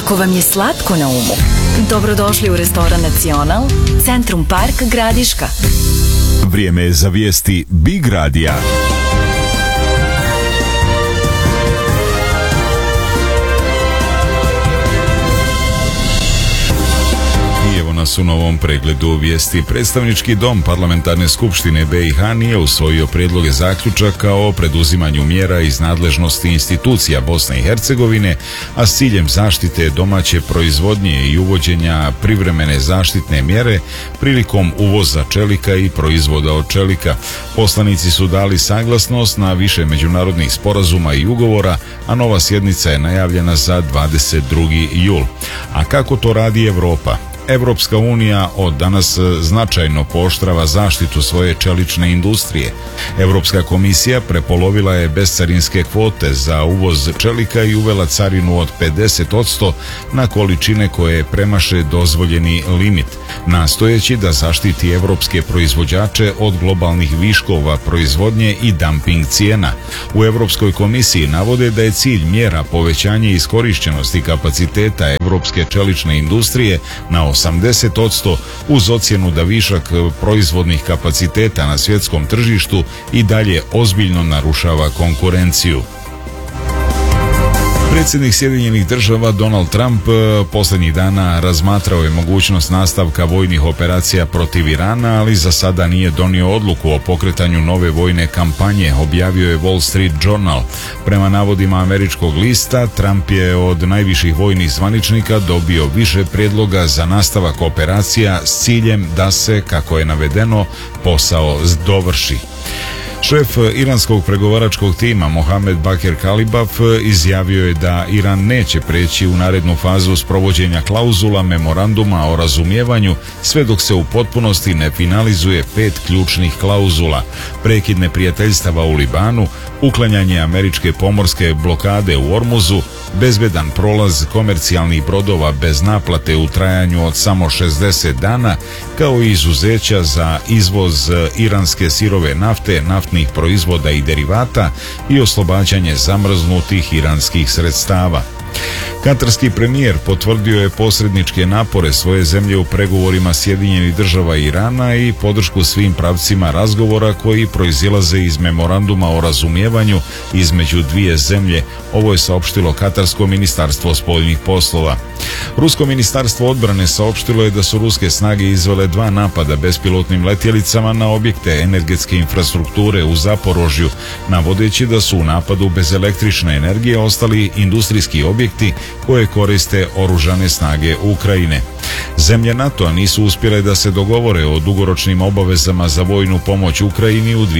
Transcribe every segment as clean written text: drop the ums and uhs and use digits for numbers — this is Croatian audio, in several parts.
Ako vam je slatko na umu, dobrodošli u restoran Nacional, Centrum Park Gradiška. Vrijeme je za vijesti Big Radija. Evo nas u novom pregledu vijesti. Predstavnički dom Parlamentarne skupštine BiH nije usvojio prijedloge zaključaka o preduzimanju mjera iz nadležnosti institucija Bosne i Hercegovine, a s ciljem zaštite domaće proizvodnje i uvođenja privremene zaštitne mjere prilikom uvoza čelika i proizvoda od čelika. Poslanici su dali saglasnost na više međunarodnih sporazuma i ugovora, a nova sjednica je najavljena za 22. jul. A kako to radi Europa? Evropska unija od danas značajno pooštrava zaštitu svoje čelične industrije. Europska komisija prepolovila je bescarinske kvote za uvoz čelika i uvela carinu od 50% na količine koje premaše dozvoljeni limit, nastojeći da zaštiti evropske proizvođače od globalnih viškova proizvodnje i dumping cijena. U Europskoj komisiji navode da je cilj mjera povećanje iskorišćenosti kapaciteta evropske čelične industrije na 80% uz ocjenu da višak proizvodnih kapaciteta na svjetskom tržištu i dalje ozbiljno narušava konkurenciju. Predsjednik Sjedinjenih Država Donald Trump posljednjih dana razmatrao je mogućnost nastavka vojnih operacija protiv Irana, ali za sada nije donio odluku o pokretanju nove vojne kampanje, objavio je Wall Street Journal. Prema navodima američkog lista, Trump je od najviših vojnih zvaničnika dobio više prijedloga za nastavak operacija s ciljem da se, kako je navedeno, posao dovrši. Šef iranskog pregovaračkog tima Mohamed Baker Kalibaf izjavio je da Iran neće preći u narednu fazu sprovođenja klauzula memoranduma o razumijevanju sve dok se u potpunosti ne finalizuje 5 ključnih klauzula: prekid neprijateljstava u Libanu, uklanjanje američke pomorske blokade u Ormuzu, bezbedan prolaz komercijalnih brodova bez naplate u trajanju od samo 60 dana, kao i izuzeća za izvoz iranske sirove nafte, naftnih proizvoda i derivata i oslobađanje zamrznutih iranskih sredstava. Katarski premijer potvrdio je posredničke napore svoje zemlje u pregovorima Sjedinjenih Država i Irana i podršku svim pravcima razgovora koji proizilaze iz memoranduma o razumijevanju između dvije zemlje. Ovo je saopštilo Katarsko ministarstvo spoljnih poslova. Rusko ministarstvo odbrane saopštilo je da su ruske snage izvele 2 napada bespilotnim letjelicama na objekte energetske infrastrukture u Zaporožju, navodeći da su u napadu bez električne energije ostali industrijski objekti koje koriste oružane snage Ukrajine. Zemlje NATO-a nisu uspjele da se dogovore o dugoročnim obavezama za vojnu pomoć Ukrajini u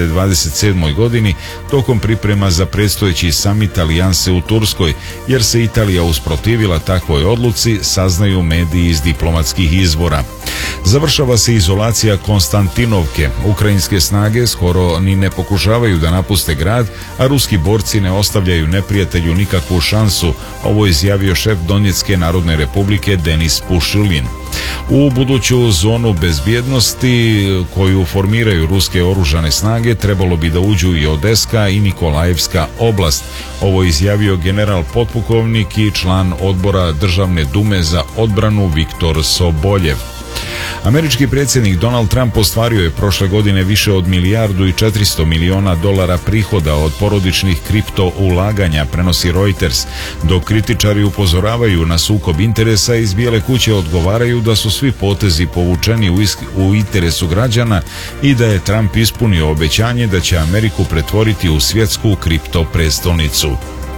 2027. godini tokom priprema za predstojeći samit alijanse u Turskoj, jer se Italija usprotivila takvoj odluci, saznaju mediji iz diplomatskih izvora. Završava se izolacija Konstantinovke. Ukrajinske snage skoro ni ne pokušavaju da napuste grad, a ruski borci ne ostavljaju neprijatelju nikakvu šansu. Ovo je izjavio šef Donjecke Narodne Republike Denis Pušilin. U buduću zonu bezbjednosti koju formiraju ruske oružane snage trebalo bi da uđu i Odeska i Nikolajevska oblast. Ovo je izjavio general potpukovnik i član odbora Državne dume za odbranu Viktor Soboljev. Američki predsjednik Donald Trump ostvario je prošle godine više od $1,4 milijardi prihoda od porodičnih kripto ulaganja, prenosi Reuters, dok kritičari upozoravaju na sukob interesa. Iz Bijele kuće odgovaraju da su svi potezi povučeni u interesu građana i da je Trump ispunio obećanje da će Ameriku pretvoriti u svjetsku kripto prestolnicu.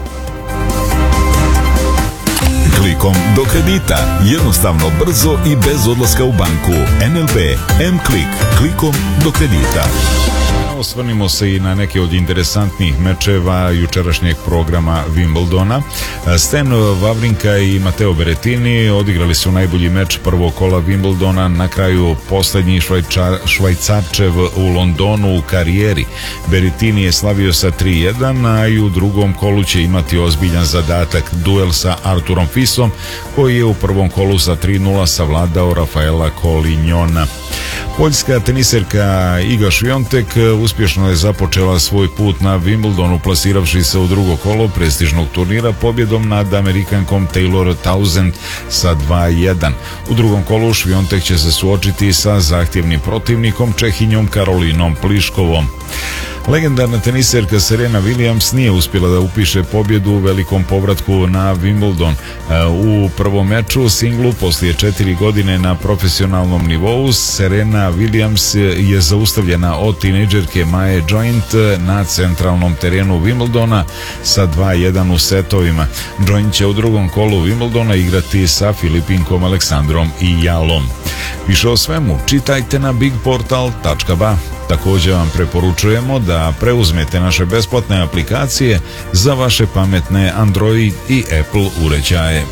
Klikom do kredita. Jednostavno, brzo i bez odlaska u banku. NLB M-Klik. Klikom do kredita. Osvrnimo se i na neke od interesantnih mečeva jučerašnjeg programa Wimbledona. Stan Wawrinka i Matteo Berrettini odigrali su najbolji meč prvog kola Wimbledona, na kraju posljednji Švajcarčev u Londonu u karijeri. Berrettini je slavio sa 3-1, a i u drugom kolu će imati ozbiljan zadatak, duel sa Arturom Fisom, koji je u prvom kolu sa 3-0 savladao Rafaela Colignona. Poljska teniserka Iga Swiatek uspješno je započela svoj put na Wimbledonu, plasiravši se u drugo kolo prestižnog turnira pobjedom nad Amerikankom Taylor Townsend sa 2-1. U drugom kolu Swiatek će se suočiti sa zahtjevnim protivnikom Čehinjom Karolinom Pliškovom. Legendarna teniserka Serena Williams nije uspjela da upiše pobjedu u velikom povratku na Wimbledon. U prvom meču singlu poslije 4 godine na profesionalnom nivou Serena Williams je zaustavljena od tinejdžerke Mae Joint na centralnom terenu Wimbledona sa 2-1 u setovima. Joint će u drugom kolu Wimbledona igrati sa Filipinkom Aleksandrom Ijalom. Više o svemu čitajte na bigportal.ba. Također vam preporučujemo da preuzmete naše besplatne aplikacije za vaše pametne Android i Apple uređaje.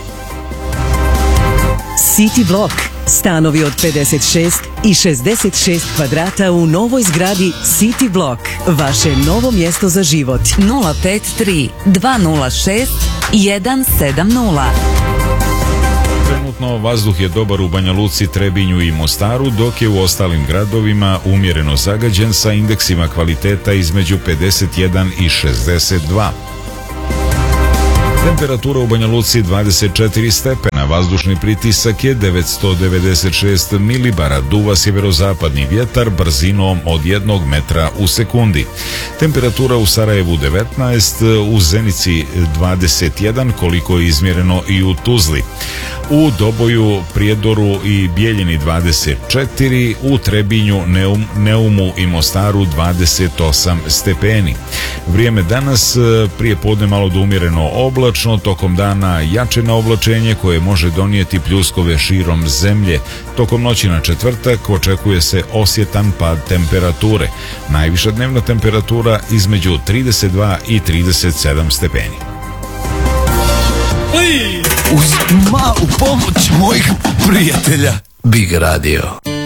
City Block. Stanovi od 56 i 66 kvadrata u novoj zgradi City Block. Vaše novo mjesto za život. 053 206 170. Trenutno vazduh je dobar u Banja Luci, Trebinju i Mostaru, dok je u ostalim gradovima umjereno zagađen sa indeksima kvaliteta između 51 i 62. Temperatura u Banja Luci 24 stepena, vazdušni pritisak je 996 milibara, duva sjeverozapadni vjetar brzinom od 1 metra u sekundi. Temperatura u Sarajevu 19, u Zenici 21, koliko je izmjereno i u Tuzli. U Doboju, Prijedoru i Bijeljini 24, u Trebinju, Neumu i Mostaru 28 stepeni. Vrijeme danas prije podne malo do umjereno oblačno, tokom dana jače na oblačenje koje može donijeti pljuskove širom zemlje. Tokom noći na četvrtak očekuje se osjetan pad temperature. Najviša dnevna temperatura između 32 i 37 stepeni. Uz malu pomoć mojih prijatelja Big Radio.